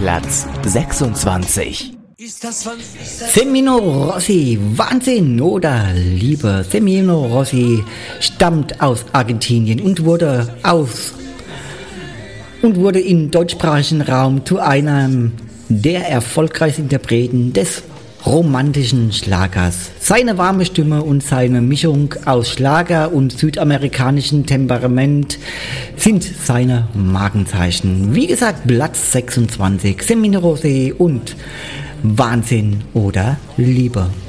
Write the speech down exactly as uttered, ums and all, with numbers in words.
Platz sechsundzwanzig. Semino Rossi, Wahnsinn oder Liebe. Semino Rossi stammt aus Argentinien und wurde aus und wurde im deutschsprachigen Raum zu einem der erfolgreichsten Interpreten des romantischen Schlagers. Seine warme Stimme und seine Mischung aus Schlager und südamerikanischem Temperament sind seine Markenzeichen. Wie gesagt, Platz sechsundzwanzig, Semino Rossi und Wahnsinn oder Liebe.